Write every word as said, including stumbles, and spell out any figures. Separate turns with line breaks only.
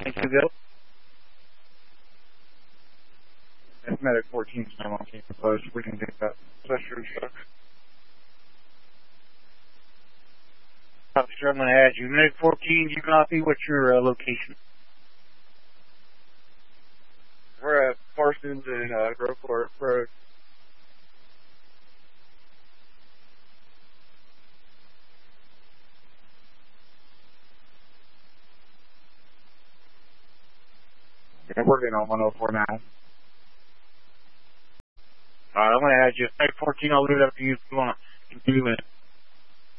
Thank you, Bill. That's Medic fourteen, so I'm on team proposed. We can do that. Pressure shock. Officer, I'm going to add you. Medic fourteen, you copy? What's your uh, location?
We're at Parsons and uh, Groveport Road.
Yeah, we're getting on one oh four nine. Alright, I'm going to add you. Medic fourteen, I'll leave it up to you if you want to continue with it.